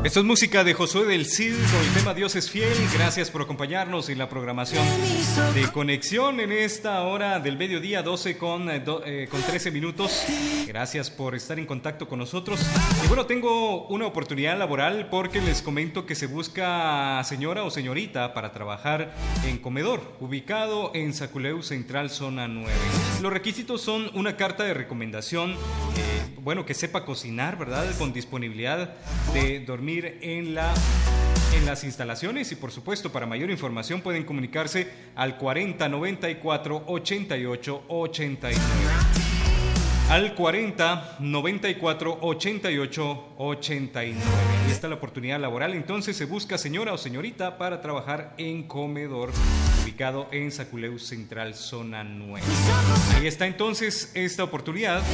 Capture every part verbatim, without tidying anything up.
Esto es música de Josué del Cid con el tema Dios es fiel. Gracias por acompañarnos en la programación de Conexión en esta hora del mediodía, doce con, eh, do, eh, con trece minutos. Gracias por estar en contacto con nosotros. Y bueno, tengo una oportunidad laboral porque les comento que se busca señora o señorita para trabajar en comedor, ubicado en Saculeu Central, zona nueve. Los requisitos son una carta de recomendación, eh, bueno, que sepa cocinar, ¿verdad? Con disponibilidad de dormir en la en las instalaciones, y por supuesto para mayor información pueden comunicarse al cuarenta noventa y cuatro ochenta y ocho ochenta y nueve, al cuarenta noventa y cuatro ochenta y ocho ochenta y nueve. Ahí está la oportunidad laboral. Entonces se busca señora o señorita para trabajar en comedor, ubicado en Saculeu Central, zona nueve. Ahí está entonces esta oportunidad.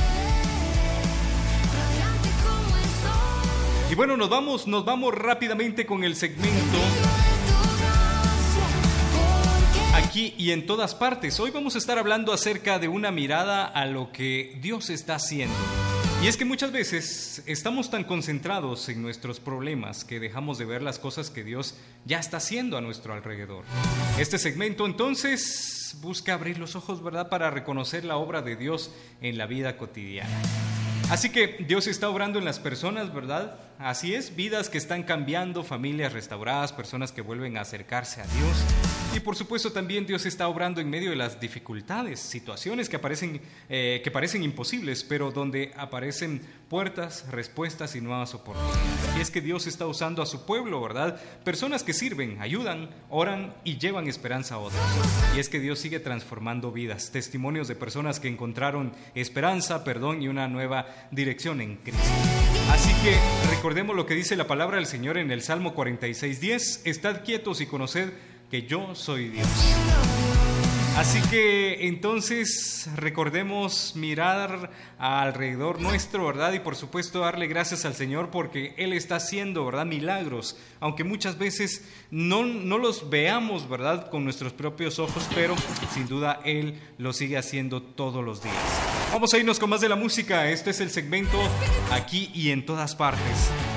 Y bueno, nos vamos, nos vamos rápidamente con el segmento Aquí y en todas partes. Hoy vamos a estar hablando acerca de una mirada a lo que Dios está haciendo. Y es que muchas veces estamos tan concentrados en nuestros problemas que dejamos de ver las cosas que Dios ya está haciendo a nuestro alrededor. Este segmento entonces busca abrir los ojos, ¿verdad?, para reconocer la obra de Dios en la vida cotidiana. Así que Dios está obrando en las personas, ¿verdad? Así es, vidas que están cambiando, familias restauradas, personas que vuelven a acercarse a Dios. Y por supuesto también Dios está obrando en medio de las dificultades, situaciones que, aparecen, eh, que parecen imposibles, pero donde aparecen puertas, respuestas y nuevas oportunidades. Y es que Dios está usando a su pueblo, ¿verdad? Personas que sirven, ayudan, oran y llevan esperanza a otros. Y es que Dios sigue transformando vidas, testimonios de personas que encontraron esperanza, perdón y una nueva dirección en Cristo. Así que recordemos lo que dice la palabra del Señor en el Salmo cuarenta y seis diez: estad quietos y conoced que yo soy Dios. Así que entonces recordemos mirar alrededor nuestro, ¿verdad? Y por supuesto darle gracias al Señor porque Él está haciendo, ¿verdad?, milagros, aunque muchas veces no, no los veamos, ¿verdad?, con nuestros propios ojos, pero sin duda Él lo sigue haciendo todos los días. Vamos a irnos con más de la música. Este es el segmento Aquí y en todas partes.